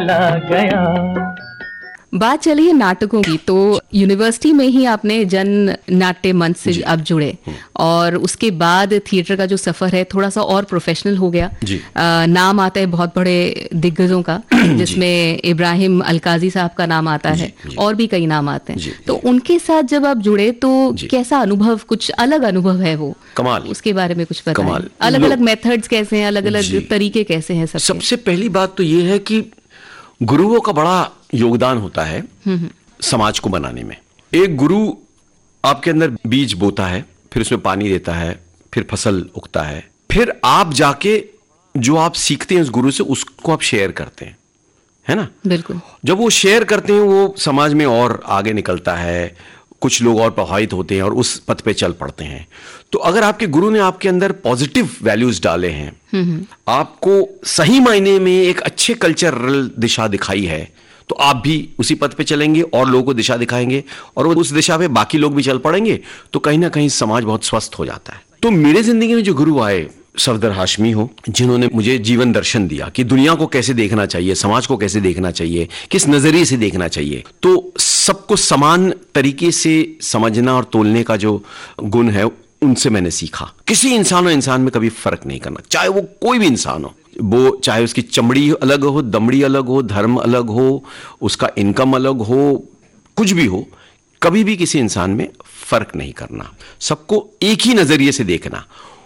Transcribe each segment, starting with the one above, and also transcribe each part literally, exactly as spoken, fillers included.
गया। बात चली है नाटकों की, तो यूनिवर्सिटी में ही आपने जन नाट्य मंच से अब जुड़े और उसके बाद थिएटर का जो सफर है थोड़ा सा और प्रोफेशनल हो गया। आ, नाम आता है बहुत बड़े दिग्गजों का, जिसमें इब्राहिम अलकाजी साहब का नाम आता है और भी कई नाम आते हैं। तो उनके साथ जब आप जुड़े तो कैसा अनुभव, कुछ अलग अनुभव है वो? कमाल। उसके बारे में कुछ बताएं। अलग अलग मेथड्स कैसे हैं, अलग अलग तरीके कैसे हैं? सबसे पहली बात तो ये है कि गुरुओं का बड़ा योगदान होता है समाज को बनाने में। एक गुरु आपके अंदर बीज बोता है, फिर उसमें पानी देता है, फिर फसल उगता है, फिर आप जाके जो आप सीखते हैं उस गुरु से उसको आप शेयर करते हैं, है ना? बिल्कुल। जब वो शेयर करते हैं वो समाज में और आगे निकलता है, कुछ लोग और प्रभावित होते हैं और उस पथ पे चल पड़ते हैं। तो अगर आपके गुरु ने आपके अंदर पॉजिटिव वैल्यूज डाले हैं, आपको सही मायने में एक अच्छे कल्चरल दिशा दिखाई है, तो आप भी उसी पथ पे चलेंगे और लोगों को दिशा दिखाएंगे और वो उस दिशा पे बाकी लोग भी चल पड़ेंगे, तो कहीं ना कहीं समाज बहुत स्वस्थ हो जाता है। तो मेरे जिंदगी में जो गुरु आए, सफदर हाशमी हो, जिन्होंने मुझे जीवन दर्शन दिया कि दुनिया को कैसे देखना चाहिए, समाज को कैसे देखना चाहिए, किस नजरिए से देखना चाहिए, तो सबको समान तरीके से समझना और तोलने का जो गुण है उनसे मैंने सीखा। किसी इंसान और इंसान में कभी फर्क नहीं करना, चाहे वो कोई भी इंसान हो, वो चाहे उसकी चमड़ी अलग हो, दमड़ी अलग हो, धर्म अलग हो, उसका इनकम अलग हो, कुछ भी हो, कभी भी किसी इंसान में फर्क नहीं करना, सबको एक ही नजरिए से देखना,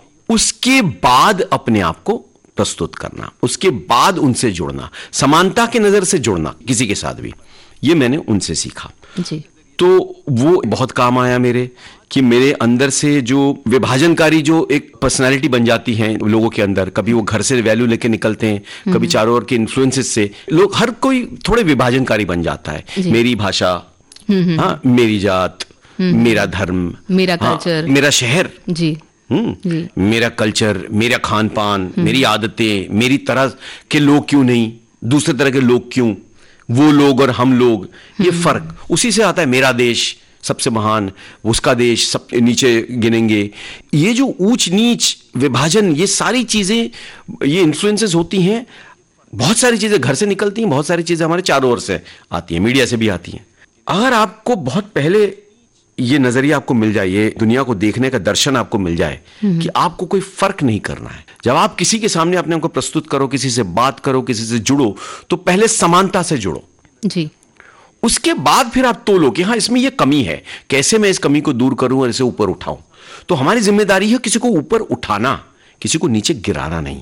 उसके बाद अपने आप को प्रस्तुत करना, उसके बाद उनसे जुड़ना, समानता की नजर से जुड़ना किसी के साथ भी, ये मैंने उनसे सीखा जी। तो वो बहुत काम आया मेरे, कि मेरे अंदर से जो विभाजनकारी जो एक पर्सनालिटी बन जाती है लोगों के अंदर, कभी वो घर से वैल्यू लेके निकलते हैं, कभी चारों ओर के इन्फ्लुएंसेस से लोग, हर कोई थोड़े विभाजनकारी बन जाता है। मेरी भाषा, हाँ, मेरी जात, मेरा धर्म, मेरा कल्चर, मेरा शहर, जी हम्म मेरा कल्चर, मेरा खान पान, मेरी आदतें, मेरी तरह के लोग क्यों नहीं, दूसरे तरह के लोग क्यों, वो लोग और हम लोग, ये फर्क उसी से आता है। मेरा देश सबसे महान, उसका देश सब नीचे गिनेंगे, ये जो ऊंच नीच विभाजन, ये सारी चीजें, ये इन्फ्लुएंसेस होती हैं, बहुत सारी चीजें घर से निकलती हैं, बहुत सारी चीजें हमारे चारों ओर से आती हैं, मीडिया से भी आती हैं। अगर आपको बहुत पहले ये नजरिया आपको मिल जाए, ये दुनिया को देखने का दर्शन आपको मिल जाए कि आपको कोई फर्क नहीं करना है, जब आप किसी के सामने अपने को प्रस्तुत करो, किसी से बात करो, किसी से जुड़ो, तो पहले समानता से जुड़ो जी। उसके बाद फिर आप तोलो कि हाँ इसमें ये कमी है, कैसे मैं इस कमी को दूर करूं और इसे ऊपर उठाऊं। तो हमारी जिम्मेदारी है किसी को ऊपर उठाना, किसी को नीचे गिराना नहीं।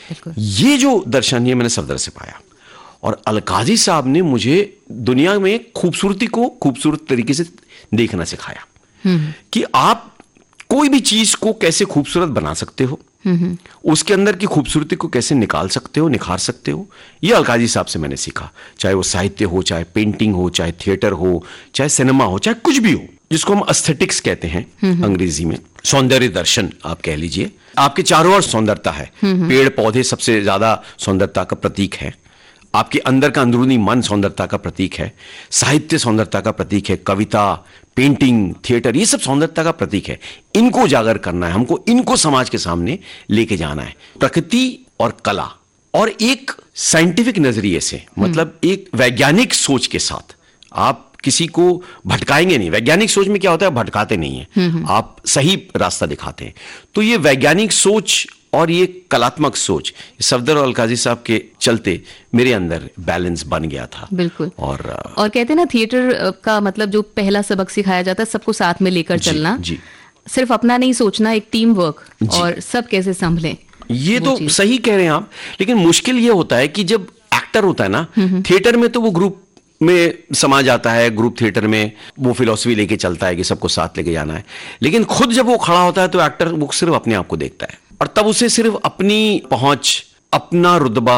ये जो दर्शन है मैंने सफदर से पाया, और अलकाजी साहब ने मुझे दुनिया में खूबसूरती को खूबसूरत तरीके से देखना सिखाया कि आप कोई भी चीज को कैसे खूबसूरत बना सकते हो, उसके अंदर की खूबसूरती को कैसे निकाल सकते हो, निखार सकते हो। ये अलकाजी साहब से मैंने सीखा, चाहे वो साहित्य हो, चाहे पेंटिंग हो, चाहे थिएटर हो, चाहे सिनेमा हो, चाहे कुछ भी हो, जिसको हम एस्थेटिक्स कहते हैं अंग्रेजी में, सौंदर्य दर्शन आप कह लीजिए। आपके चारों ओर सौंदर्यता है, पेड़ पौधे सबसे ज्यादा सौंदर्यता का प्रतीक है, आपके अंदर का अंदरूनी मन सौंदर्यता का प्रतीक है, साहित्य सौंदर्यता का प्रतीक है, कविता, पेंटिंग, थिएटर, ये सब सौंदर्यता का प्रतीक है। इनको उजागर करना है हमको, इनको समाज के सामने लेके जाना है। प्रकृति और कला और एक साइंटिफिक नजरिए से, मतलब एक वैज्ञानिक सोच के साथ आप किसी को भटकाएंगे नहीं। वैज्ञानिक सोच में क्या होता है, भटकाते नहीं है, आप सही रास्ता दिखाते हैं। तो ये वैज्ञानिक सोच और ये कलात्मक सोच सफदर और अलकाजी साहब के चलते मेरे अंदर बैलेंस बन गया था। बिल्कुल। और और कहते हैं ना, थिएटर का मतलब जो पहला सबक सिखाया जाता है, सबको साथ में लेकर चलना, जी, सिर्फ अपना नहीं सोचना, एक टीम वर्क, और सब कैसे संभले। ये तो सही कह रहे हैं आप, लेकिन मुश्किल ये होता है कि जब एक्टर होता है ना थिएटर में, तो वो ग्रुप में समा जाता है, ग्रुप थिएटर में वो फिलॉसफी लेके चलता है कि सबको साथ लेके जाना है, लेकिन खुद जब वो खड़ा होता है तो एक्टर वो सिर्फ अपने आप को देखता है, और तब उसे सिर्फ अपनी पहुंच, अपना रुतबा,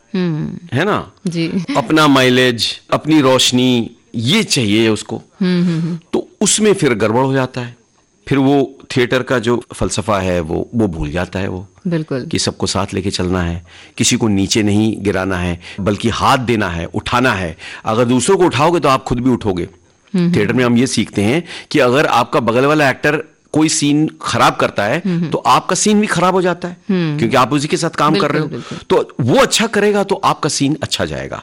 है ना जी, अपना माइलेज, अपनी रोशनी, ये चाहिए उसको। तो उसमें फिर गड़बड़ हो जाता है, फिर वो थिएटर का जो फलसफा है वो वो भूल जाता है वो, बिल्कुल, कि सबको साथ लेके चलना है, किसी को नीचे नहीं गिराना है, बल्कि हाथ देना है, उठाना है। अगर दूसरों को उठाओगे तो आप खुद भी उठोगे। थिएटर में हम ये सीखते हैं कि अगर आपका बगल वाला एक्टर कोई सीन खराब करता है तो आपका सीन भी खराब हो जाता है, क्योंकि आप उसी के साथ काम कर रहे हो। तो वो अच्छा करेगा तो आपका सीन अच्छा जाएगा।